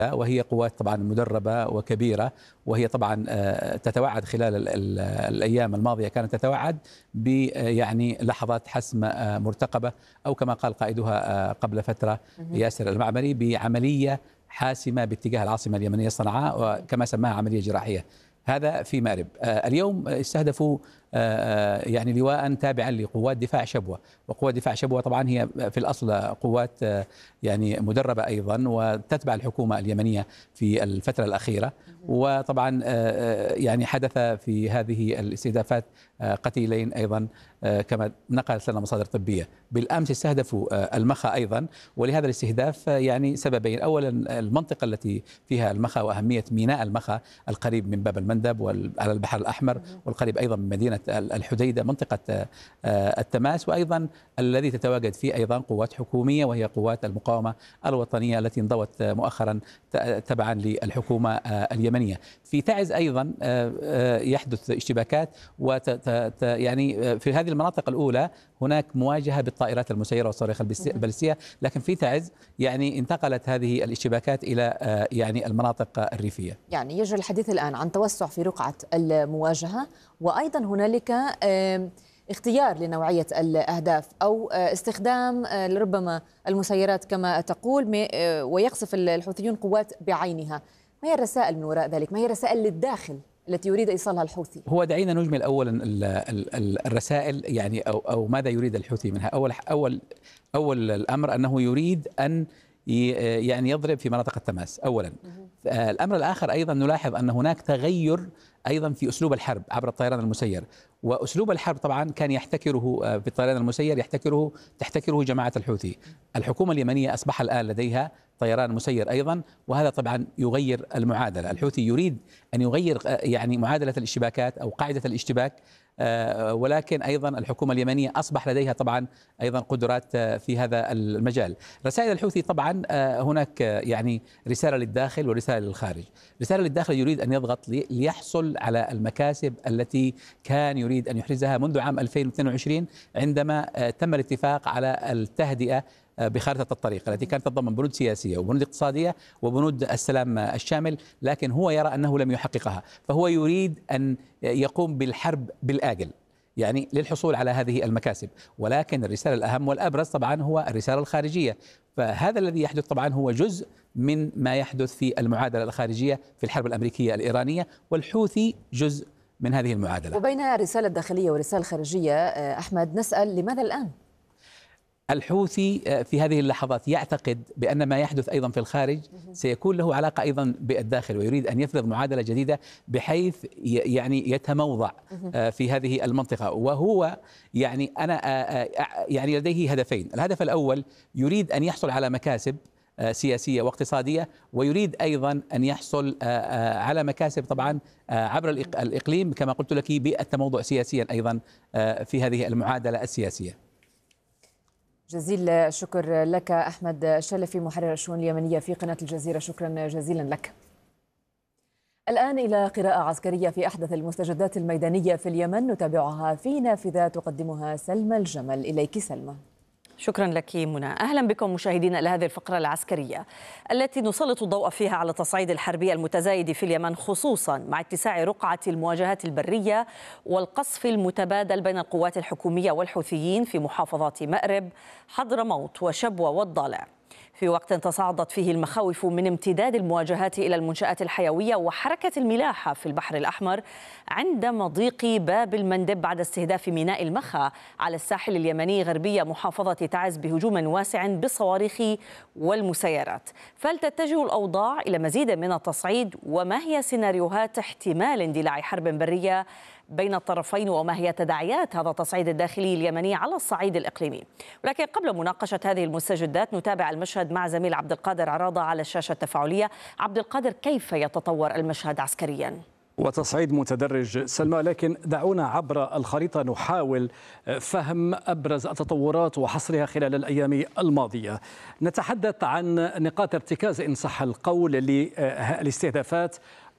وهي قوات طبعا مدربة وكبيرة، وهي طبعا تتوعد خلال الأيام الماضية، كانت تتوعد ب يعني لحظات حسم مرتقبة، أو كما قال قائدها قبل فترة ياسر المعمري بعملية حاسمة باتجاه العاصمة اليمنية صنعاء، وكما سماها عملية جراحية. هذا في مأرب. اليوم استهدفوا يعني لواء تابعا لقوات دفاع شبوة، وقوات دفاع شبوة طبعا هي في الأصل قوات يعني مدربة أيضا وتتبع الحكومة اليمنية في الفترة الأخيرة. وطبعا يعني حدث في هذه الاستهدافات قتيلين أيضا كما نقلت لنا مصادر طبية. بالأمس استهدفوا المخا أيضا، ولهذا الاستهداف يعني سببين: أولا المنطقة التي فيها المخا وأهمية ميناء المخا القريب من باب المندب وعلى البحر الأحمر، والقريب أيضا من مدينة الحديدة منطقة التماس، وأيضا الذي تتواجد فيه أيضا قوات حكومية وهي قوات المقاومة الوطنية التي انضوت مؤخرا تبعا للحكومة اليمنية. في تعز أيضا يحدث اشتباكات، يعني في هذه المناطق الأولى هناك مواجهة بالطائرات المسيرة والصواريخ البالستية، لكن في تعز يعني انتقلت هذه الاشتباكات إلى يعني المناطق الريفية. يعني يجري الحديث الآن عن توسع في رقعة المواجهة، وأيضا هنالك اختيار لنوعية الأهداف أو استخدام ربما المسيرات كما تقول، ويقصف الحوثيون قوات بعينها. ما هي الرسائل من وراء ذلك؟ ما هي الرسائل للداخل التي يريد إيصالها الحوثي؟ هو دعينا نجمل أولا الرسائل، يعني أو ماذا يريد الحوثي منها. أول الأمر أنه يريد أن يعني يضرب في مناطق التماس أولا. الأمر الآخر أيضا نلاحظ أن هناك تغير أيضا في أسلوب الحرب عبر الطيران المسير، وأسلوب الحرب طبعا كان يحتكره في الطيران المسير تحتكره جماعة الحوثي. الحكومة اليمنية أصبح الآن لديها طيران مسير أيضا، وهذا طبعا يغير المعادلة. الحوثي يريد أن يغير يعني معادلة الاشتباكات أو قاعدة الاشتباك، ولكن أيضا الحكومة اليمنية أصبح لديها طبعا أيضا قدرات في هذا المجال. رسائل الحوثي طبعا هناك يعني رسالة للداخل ورسالة للخارج. رسالة للداخل يريد أن يضغط ليحصل على المكاسب التي كان يريد أن يحرزها منذ عام 2022 عندما تم الاتفاق على التهدئة بخارطة الطريق التي كانت تتضمن بنود سياسية وبنود اقتصادية وبنود السلام الشامل، لكن هو يرى أنه لم يحققها، فهو يريد أن يقوم بالحرب بالآجل يعني للحصول على هذه المكاسب. ولكن الرسالة الأهم والأبرز طبعا هو الرسالة الخارجية، فهذا الذي يحدث طبعا هو جزء من ما يحدث في المعادلة الخارجية في الحرب الأمريكية الإيرانية، والحوثي جزء من هذه المعادلة. وبين الرسالة الداخلية والرسالة الخارجية أحمد، نسأل لماذا الآن؟ الحوثي في هذه اللحظات يعتقد بأن ما يحدث أيضا في الخارج سيكون له علاقة أيضا بالداخل، ويريد أن يفرض معادلة جديدة بحيث يعني يتموضع في هذه المنطقة. وهو يعني يعني لديه هدفين: الهدف الأول يريد أن يحصل على مكاسب سياسية واقتصادية، ويريد أيضا أن يحصل على مكاسب طبعا عبر الإقليم كما قلت لك بالتموضع سياسيا أيضا في هذه المعادلة السياسية. جزيل الشكر لك أحمد شلفي، محرر الشؤون اليمنية في قناة الجزيرة. شكرا جزيلا لك. الآن إلى قراءة عسكرية في أحدث المستجدات الميدانية في اليمن، نتابعها في نافذة تقدمها سلمى الجمل. إليك سلمى. شكرا لك منى. أهلا بكم مشاهدينا إلى هذه الفقرة العسكرية التي نسلط الضوء فيها على التصعيد الحربي المتزايد في اليمن، خصوصا مع اتساع رقعة المواجهات البرية والقصف المتبادل بين القوات الحكومية والحوثيين في محافظات مأرب، حضرموت وشبوة والضالع، في وقت تصاعدت فيه المخاوف من امتداد المواجهات إلى المنشآت الحيوية وحركة الملاحة في البحر الأحمر عند مضيق باب المندب بعد استهداف ميناء المخا على الساحل اليمني غربية محافظة تعز بهجوم واسع بالصواريخ والمسيرات. فهل تتجه الأوضاع إلى مزيد من التصعيد؟ وما هي سيناريوهات احتمال اندلاع حرب برية بين الطرفين؟ وما هي تداعيات هذا التصعيد الداخلي اليمني على الصعيد الإقليمي؟ ولكن قبل مناقشة هذه المستجدات نتابع المشهد مع زميل عبد القادر عراضة على الشاشة التفاعلية. عبد القادر، كيف يتطور المشهد عسكريا؟ وتصعيد متدرج سلمى، لكن دعونا عبر الخريطة نحاول فهم أبرز التطورات وحصرها خلال الأيام الماضية. نتحدث عن نقاط ارتكاز إن صح القول للاستهدافات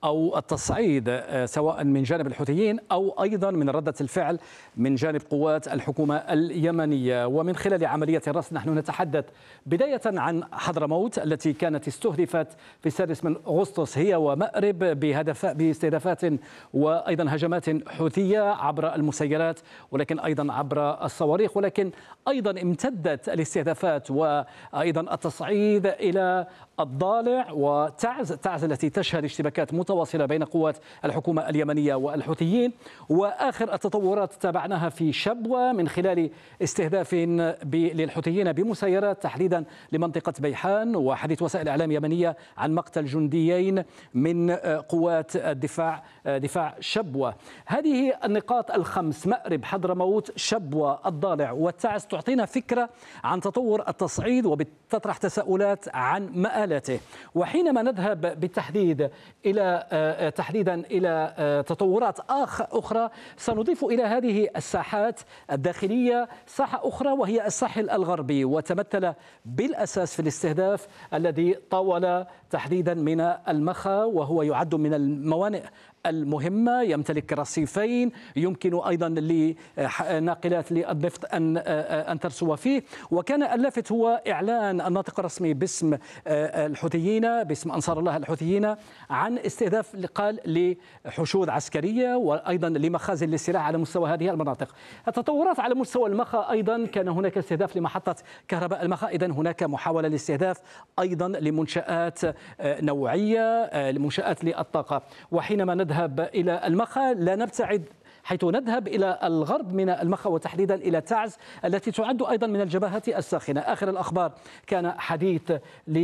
أو التصعيد سواء من جانب الحوثيين أو أيضا من ردة الفعل من جانب قوات الحكومة اليمنية. ومن خلال عملية الرصد نحن نتحدث بداية عن حضرموت التي كانت استهدفت في 6 من أغسطس هي ومأرب باستهدافات وأيضا هجمات حوثية عبر المسيرات، ولكن أيضا عبر الصواريخ، ولكن أيضا امتدت الاستهدافات وأيضا التصعيد إلى الضالع وتعز التي تشهد اشتباكات متواصلة بين قوات الحكومة اليمنية والحوثيين. وآخر التطورات تابعناها في شبوة من خلال استهداف للحوثيين بمسيرات تحديدا لمنطقة بيحان، وحديث وسائل إعلام يمنية عن مقتل جنديين من قوات دفاع شبوة. هذه النقاط الخمس مأرب، حضرموت، شبوة، الضالع والتعز تعطينا فكرة عن تطور التصعيد وبتطرح تساؤلات عن مآلاته. وحينما نذهب بالتحديد إلى تطورات أخرى سنضيف إلى هذه الساحات الداخلية ساحة أخرى وهي الساحل الغربي، وتمثل بالأساس في الاستهداف الذي طاول تحديدا من المخا، وهو يعد من الموانئ المهمة، يمتلك رصيفين يمكن أيضا لناقلات للنفط أن ترسو فيه. وكان اللافت هو إعلان الناطق الرسمي باسم الحوثيين، باسم أنصار الله الحوثيين، عن استهداف قال لحشود عسكرية وأيضا لمخازن للسلاح على مستوى هذه المناطق. التطورات على مستوى المخا أيضا كان هناك استهداف لمحطة كهرباء المخا، إذن هناك محاولة لاستهداف أيضا لمنشآت نوعية، لمنشآت للطاقة. وحينما نذهب إلى المخا لا نبتعد حيث نذهب إلى الغرب من المخا وتحديدا إلى تعز التي تعد أيضا من الجبهات الساخنة. آخر الأخبار كان حديث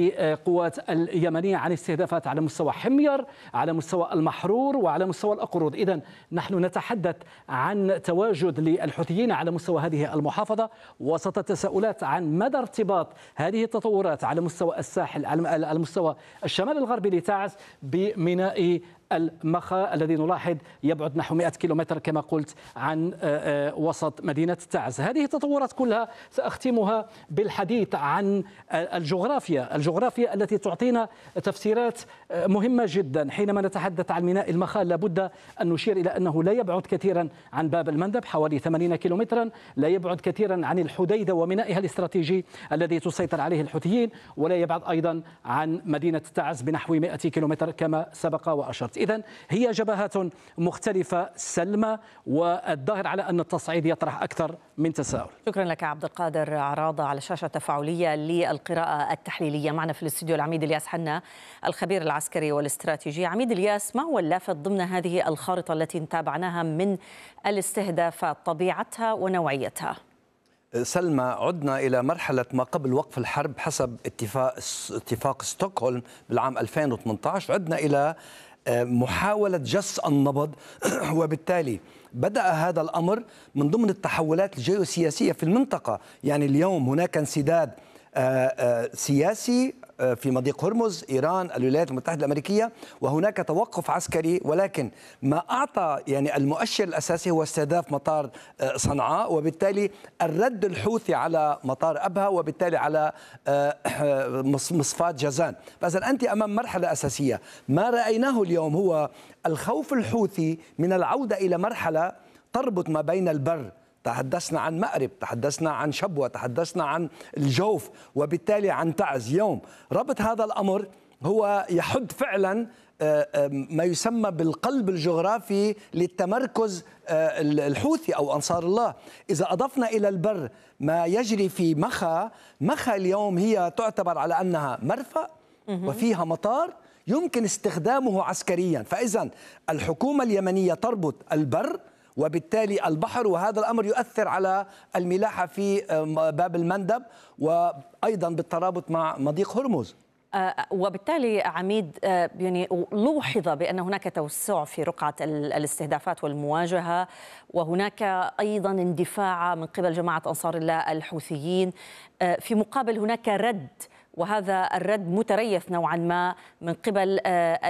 لقوات اليمنية عن استهدافات على مستوى حمير، على مستوى المحرور، وعلى مستوى الأقرود. إذن نحن نتحدث عن تواجد للحوثيين على مستوى هذه المحافظة، وسط التساؤلات عن مدى ارتباط هذه التطورات على مستوى الساحل، على مستوى الشمال الغربي لتعز، بميناء المخا الذي نلاحظ يبعد نحو 100 كيلومتر كما قلت عن وسط مدينة تعز. هذه التطورات كلها سأختمها بالحديث عن الجغرافيا التي تعطينا تفسيرات مهمة جدا. حينما نتحدث عن ميناء المخا لابد أن نشير إلى أنه لا يبعد كثيرا عن باب المندب حوالي 80 كيلومترا، لا يبعد كثيرا عن الحديدة ومينائها الاستراتيجي الذي تسيطر عليه الحوثيين، ولا يبعد أيضا عن مدينة تعز بنحو 100 كيلومتر كما سبق وأشرت. إذن هي جبهات مختلفة سلمى، والظاهر على أن التصعيد يطرح أكثر من تساؤل. شكرا لك عبد القادر عراضة على شاشة تفاعلية للقراءة التحليلية. معنا في الاستوديو العميد الياس حنا الخبير العسكري والاستراتيجي. عميد الياس، ما هو اللافت ضمن هذه الخارطة التي تابعناها من الاستهدافات، طبيعتها ونوعيتها؟ سلمى، عدنا إلى مرحلة ما قبل وقف الحرب حسب اتفاق ستوكهولم بالعام 2018. عدنا إلى محاولة جس النبض وبالتالي بدأ هذا الأمر من ضمن التحولات الجيوسياسية في المنطقة. يعني اليوم هناك انسداد سياسي في مضيق هرمز، إيران، الولايات المتحدة الأمريكية، وهناك توقف عسكري، ولكن ما أعطى يعني المؤشر الأساسي هو استهداف مطار صنعاء، وبالتالي الرد الحوثي على مطار أبها، وبالتالي على مصفاة جازان. فإذا أنت أمام مرحلة أساسية. ما رأيناه اليوم هو الخوف الحوثي من العودة إلى مرحلة تربط ما بين البر، تحدثنا عن مأرب، تحدثنا عن شبوة، تحدثنا عن الجوف، وبالتالي عن تعز. يوم ربط هذا الأمر هو يحد فعلا ما يسمى بالقلب الجغرافي للتمركز الحوثي أو أنصار الله. إذا أضفنا إلى البر ما يجري في مخا اليوم هي تعتبر على أنها مرفأ وفيها مطار يمكن استخدامه عسكريا. فإذا الحكومة اليمنية تربط البر وبالتالي البحر، وهذا الأمر يؤثر على الملاحة في باب المندب وأيضا بالترابط مع مضيق هرمز. وبالتالي عميد، يعني لوحظ بأن هناك توسع في رقعة الاستهدافات والمواجهة، وهناك أيضا اندفاع من قبل جماعة أنصار الله الحوثيين، في مقابل هناك رد، وهذا الرد متريث نوعا ما من قبل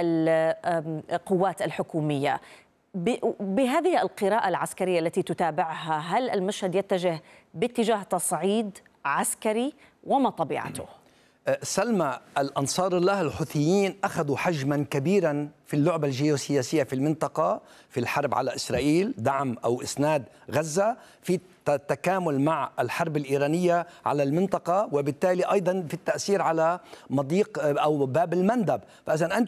القوات الحكومية. بهذه القراءة العسكرية التي تتابعها، هل المشهد يتجه باتجاه تصعيد عسكري وما طبيعته؟ سلمى، الأنصار الله الحوثيين أخذوا حجما كبيرا في اللعبة الجيوسياسية في المنطقة، في الحرب على إسرائيل، دعم أو إسناد غزة، في التكامل مع الحرب الإيرانية على المنطقة، وبالتالي أيضا في التأثير على مضيق أو باب المندب. فإذا أنت